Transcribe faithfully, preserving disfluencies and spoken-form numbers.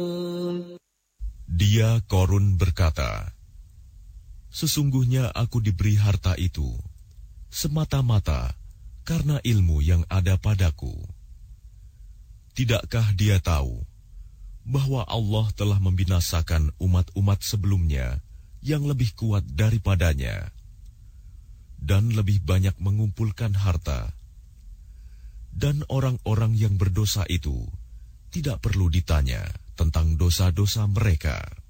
Dia Korun berkata, sesungguhnya aku diberi harta itu semata-mata karena ilmu yang ada padaku. Tidakkah dia tahu bahwa Allah telah membinasakan umat-umat sebelumnya yang lebih kuat daripadanya dan lebih banyak mengumpulkan harta, dan orang-orang yang berdosa itu tidak perlu ditanya tentang dosa-dosa mereka.